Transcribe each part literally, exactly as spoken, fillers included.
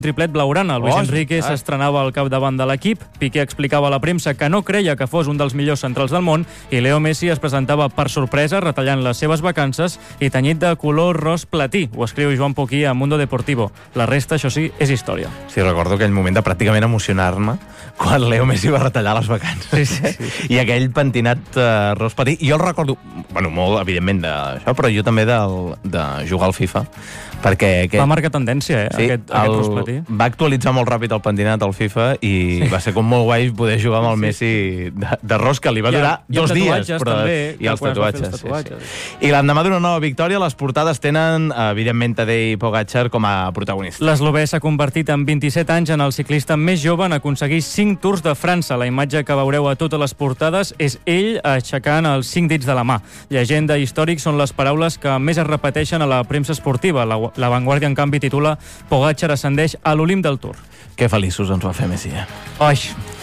triplet blaugrana. Luis Oh, Enrique ah. s'estrenava al capdavant de l'equip, Piqué explicava a la premsa que no creia que fos un dels millors centrals del món i Leo Messi es presentava per sorpresa retallant les seves vacances i tenyit de color ros platí. Ho escriu Joan Poquí a Mundo Deportivo. La resta, això sí, és història. Sí, recordo aquell moment de pràcticament emocionar-me quan Leo Messi va retallar les vacances. Sí, sí, sí. I aquell pentinat uh, ros platí. Jo el recordo, bueno, molt, evidentment, d'això, però jo també del, de jugar al FIFA, perquè... Aquest, va marcar tendència, eh, sí, aquest, aquest ros platí. Va actualitzar molt ràpid el pentinat al FIFA i sí. va ser com molt guai poder jugar amb el Messi de, de ros, que li va durar I dos dies. Però, també, I els tatuatges. els tatuatges. Sí, sí. I l'endemà d'una nova victòria, les portades tenen, evidentment, Tadej Pogačar com a protagonista. L'eslovè s'ha convertit en vint-i-set anys en el ciclista més jove en aconseguir cinc Tours de França. La imatge que veureu a totes les portades és ell aixecant els cinc dits de la mà. Llegenda històric són les paraules que més es repeteixen a la premsa esportiva. La, la Vanguardia, en canvi, titula Pogačar ascendeix a l'Olimp del Tour. Que feliços ens va fer Messi, eh? Oi!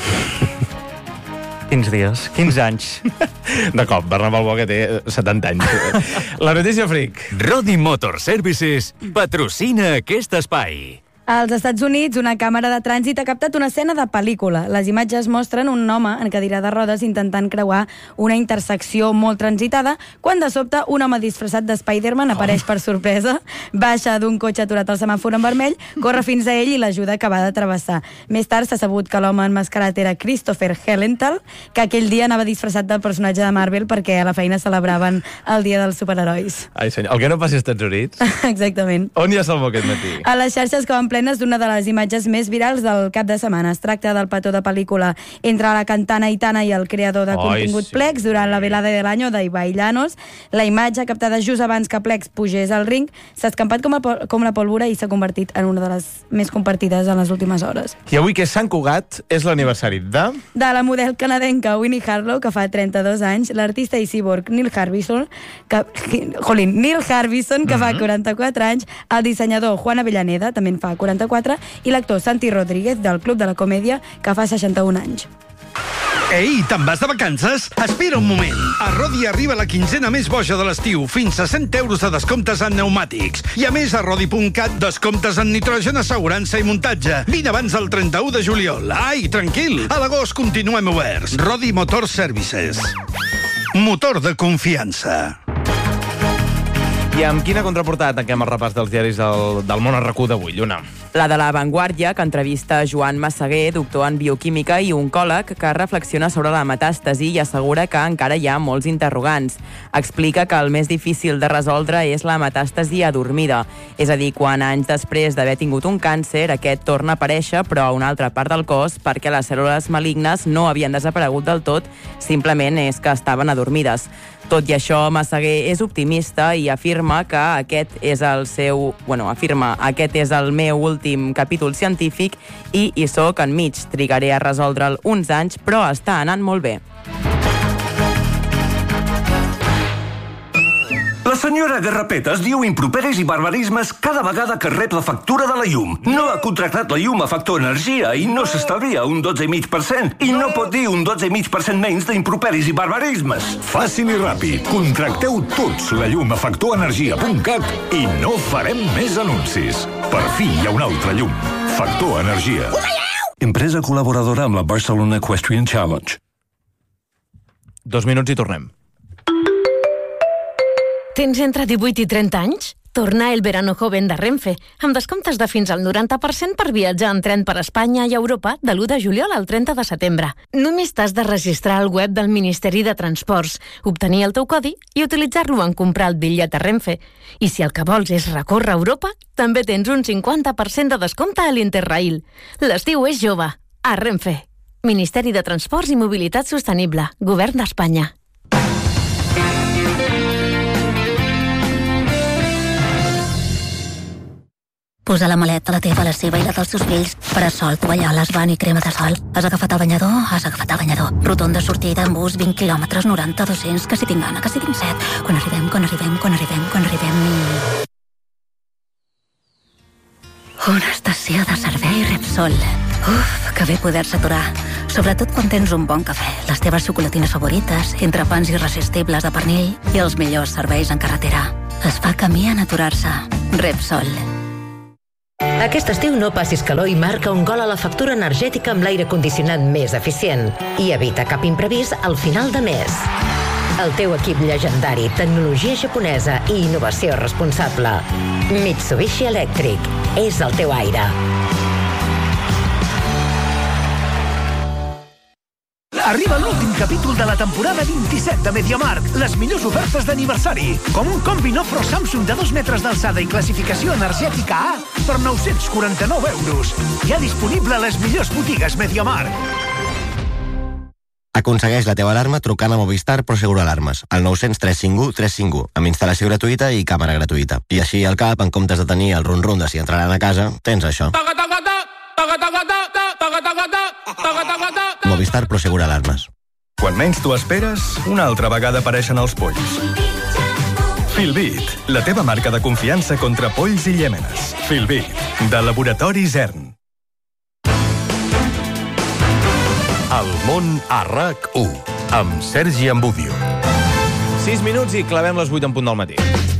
quinze dies, quinze anys. De cop, Bernat Balbó, que té setanta anys. La notícia fric. Rodi Motor Services patrocina aquest espai. Als Estats Units, una càmera de trànsit ha captat una escena de pel·lícula. Les imatges mostren un home en cadira de rodes intentant creuar una intersecció molt transitada, quan de sobte un home disfressat de Spider-Man apareix per sorpresa, baixa d'un cotxe aturat al semàfor en vermell, corre fins a ell i l'ajuda a acabar de travessar. Més tard s'ha sabut que l'home enmascarat era Christopher Hellenthal, que aquell dia anava disfressat del personatge de Marvel perquè a la feina celebraven el dia dels superherois. Ai, senyor, el que no passi als Estats Units. Exactament. On hi ha Salvo aquest matí? A les xarxes que van plenes d'una de les imatges més virals del cap de setmana. Es tracta del petó de pel·lícula entre la cantant Aitana i el creador de Ai, contingut sí. Plex durant la velada de l'any d'Ibai Llanos. La imatge, captada just abans que Plex pugés al ring, s'ha escampat com, a, com la pólvora i s'ha convertit en una de les més compartides en les últimes hores. I avui, que és Sant Cugat, és l'aniversari de... De la model canadenca Winnie Harlow, que fa trenta-dos anys, l'artista i cyborg Neil Harbisson, que, jolín, Neil Harbisson, que fa quaranta-quatre anys, el dissenyador Juan Avellaneda, també en fa quaranta-quatre, i l'actor Santi Rodríguez, del Club de la Comèdia, que fa seixanta-un anys. Ei, te'n vas de vacances? Espera un moment. A Rodi arriba la quinzena més boja de l'estiu, fins a cent euros de descomptes en pneumàtics. I a més, a Rodi punt cat, descomptes en nitrogen, assegurança i muntatge. Vine abans del trenta-u de juliol. Ai, tranquil, a l'agost continuem oberts. Rodi Motor Services. Motor de confiança. I amb quina contraportada tanquem el repàs dels diaris del, del món a RAC u d'avui, Lluna? La de La Vanguardia, que entrevista Joan Massaguer, doctor en bioquímica i oncòleg, que reflexiona sobre la metàstasi i assegura que encara hi ha molts interrogants. Explica que el més difícil de resoldre és la metàstasi adormida, és a dir, quan anys després d'haver tingut un càncer, aquest torna a aparèixer, però a una altra part del cos, perquè les cèl·lules malignes no havien desaparegut del tot, simplement és que estaven adormides. Tot i això, Massaguer és optimista i afirma que aquest és el seu... Bueno, afirma, aquest és el meu últim capítol científic i hi soc enmig. Trigaré a resoldre'l uns anys, però està anant molt bé. La senyora Garrapetes diu improperis i barbarismes cada vegada que rep la factura de la llum. No ha contractat la llum a Factor Energia i no s'estalvia un dotze coma cinc per cent. I no pot dir un dotze coma cinc per cent menys d'improperis i barbarismes. Fàcil i ràpid. Contracteu tots la llum a factor energia punt cat i no farem més anuncis. Per fi hi ha una altra llum. Factor Energia. Empresa col·laboradora amb la Barcelona Equestrian Challenge. Dos minuts i tornem. Tens entre divuit i trenta anys? Torna el verano joven de Renfe, amb descomptes de fins al noranta per cent per viatjar en tren per Espanya i Europa de l'u de juliol al trenta de setembre. Només t'has de registrar al web del Ministeri de Transports, obtenir el teu codi i utilitzar-lo en comprar el bitllet a Renfe. I si el que vols és recórrer Europa, també tens un cinquanta per cent de descompte a l'Interrail. L'estiu és jove. A Renfe. Ministeri de Transports i Mobilitat Sostenible. Govern d'Espanya. Posa la maleta, la teva, la seva i la dels seus fills. Parasol, tovalloles, van i crema de sol. Has agafat el banyador? Has agafat el banyador. Rotonda sortida en bus, vint quilòmetres, noranta, dos-cents, que si tinc gana, que si tinc set. Quan arribem, quan arribem, quan arribem, quan arribem... Una estació de servei Repsol. Uf, que bé poder-se aturar. Sobretot quan tens un bon cafè, les teves xocolatines favorites, entrepans irresistibles de pernil i els millors serveis en carretera. Es fa camí en aturar-se. Repsol. Aquest estiu no passis calor i marca un gol a la factura energètica amb l'aire condicionat més eficient i evita cap imprevist al final de mes. El teu equip llegendari, tecnologia japonesa i innovació responsable. Mitsubishi Electric és el teu aire. Arriba l'últim capítol de la temporada vint-i-set de MediaMarkt. Les millors ofertes d'aniversari. Com un combi Nofro Samsung de dos metres d'alçada i classificació energètica A per nou-cents quaranta-nou euros. Ja disponible a les millors botigues MediaMarkt. Aconsegueix la teva alarma trucant a Movistar Prosegur Alarmes, al nou zero zero tres cinc u tres cinc u, amb instal·lació gratuïta i càmera gratuïta. I així al cap, en comptes de tenir el rum-rum de si entraran a casa, tens això. Movistar Prosegur Alarmes. Quan menys t'ho esperes, una altra vegada apareixen els polls. Filbit, la teva marca de confiança contra polls i llèmenes. Filbit, de Laboratori Zern. El món a RAC u, amb Sergi Ambudio. sis minuts i clavem les vuit en punt del matí.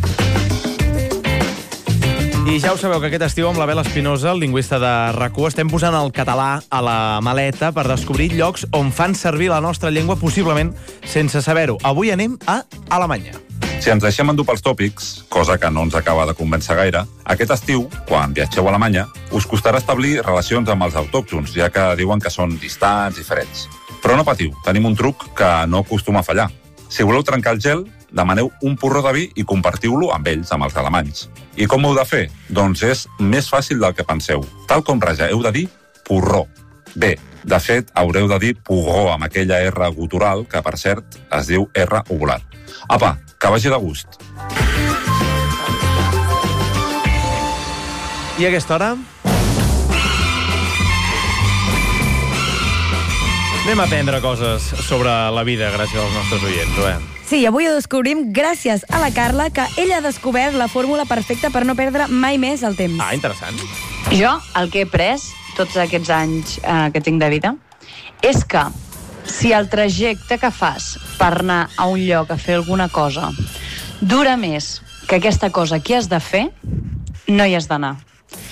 I ja ho sabeu que aquest estiu amb l'Abel Espinosa, el lingüista de RAC u, estem posant el català a la maleta per descobrir llocs on fan servir la nostra llengua possiblement sense saber-ho. Avui anem a Alemanya. Si ens deixem endur pels tòpics, cosa que no ens acaba de convèncer gaire, aquest estiu, quan viatgeu a Alemanya, us costarà establir relacions amb els autòctons, ja que diuen que són distants, diferents. Però no patiu, tenim un truc que no acostuma a fallar. Si voleu trencar el gel, demaneu un porró de vi i compartiu-lo amb ells, amb els alemanys. I com ho heu de fer? Doncs és més fàcil del que penseu. Tal com raja, heu de dir porró. Bé, de fet, haureu de dir porró amb aquella R gutural, que per cert es diu R ovular. Apa, que vagi de gust. I a aquesta hora? Anem a aprendre coses sobre la vida gràcies als nostres oients, eh? Sí, avui ho descobrim gràcies a la Carla, que ella ha descobert la fórmula perfecta per no perdre mai més el temps. Ah, interessant. Jo, el que he après tots aquests anys eh, que tinc de vida, és que si el trajecte que fas per anar a un lloc a fer alguna cosa dura més que aquesta cosa que has de fer, no hi has d'anar.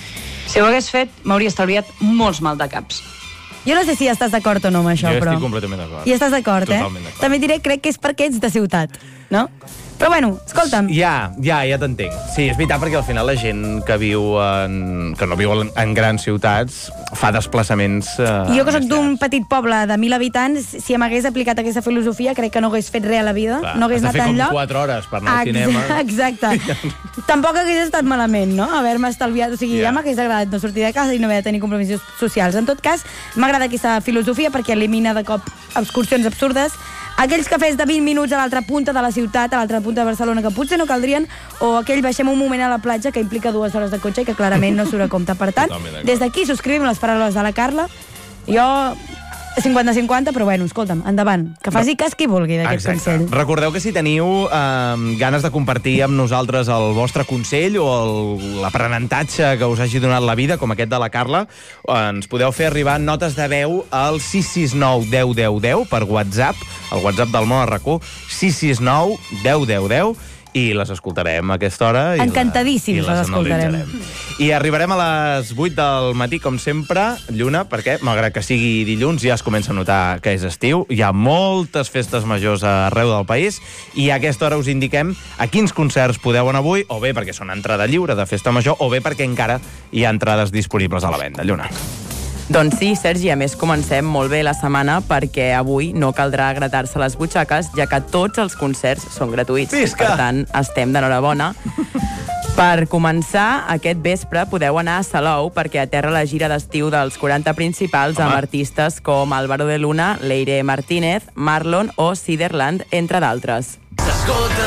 Si ho hagués fet, m'hauria estalviat molts maldecaps. Jo no sé si estàs d'acord o no amb això, jo però... Jo estic completament d'acord. I estàs d'acord, eh? Totalment d'acord. També diré, crec que és perquè ets de ciutat, no? Però bueno, escolta'm. Ja, ja, ja t'entenc. Sí, és veritat, perquè al final la gent que viu en... que no viu en, en grans ciutats fa desplaçaments... Eh, jo que soc d'un petit poble de mil habitants, si m'hagués aplicat aquesta filosofia, crec que no hagués fet res a la vida, clar, no hagués anat enlloc. Has de fer com quatre hores per anar al cinema. Exacte. Tampoc hagués estat malament, no?, haver-me estalviat. O sigui, yeah. ja m'hagués agradat no sortir de casa i no haver de tenir compromisos socials. En tot cas, m'agrada aquesta filosofia perquè elimina de cop excursions absurdes. Aquells cafès de vint minuts a l'altra punta de la ciutat, a l'altra punta de Barcelona, que potser no caldrien, o aquell baixem un moment a la platja que implica dues hores de cotxe i que clarament no surt a compte. Per tant, des d'aquí subscrivim les paraules de la Carla. Jo cinquanta cinquanta, però bueno, escolta'm, endavant, que faci cas qui vulgui d'aquest consell. Recordeu que si teniu eh, ganes de compartir amb nosaltres el vostre consell o l'aprenentatge que us hagi donat la vida, com aquest de la Carla, eh, ens podeu fer arribar notes de veu al sis sis nou deu deu deu per WhatsApp, el WhatsApp del Món a RAC u, sis sis nou deu deu deu, i les escoltarem a aquesta hora. Encantadíssims les, les escoltarem. I arribarem a les vuit del matí, com sempre, Lluna, perquè, malgrat que sigui dilluns, ja es comença a notar que és estiu, hi ha moltes festes majors arreu del país, i a aquesta hora us indiquem a quins concerts podeu anar avui, o bé perquè són entrada lliure de festa major, o bé perquè encara hi ha entrades disponibles a la venda. Lluna. Doncs sí, Sergi, a més comencem molt bé la setmana perquè avui no caldrà gratar-se les butxaques, ja que tots els concerts són gratuïts. Visca! Per tant, estem d'enhorabona. Per començar, aquest vespre podeu anar a Salou perquè aterra la gira d'estiu dels quaranta principals Home. amb artistes com Álvaro de Luna, Leire Martínez, Marlon o Siderland, entre d'altres. S'escolta